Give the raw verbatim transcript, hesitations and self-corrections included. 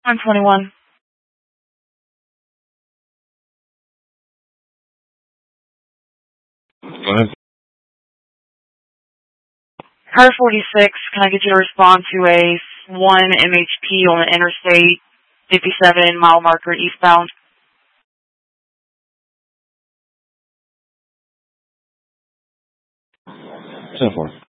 one twenty-one. Go ahead. Car forty-six, can I get you to respond to a one M H P on the Interstate fifty-seven mile marker eastbound? ten four.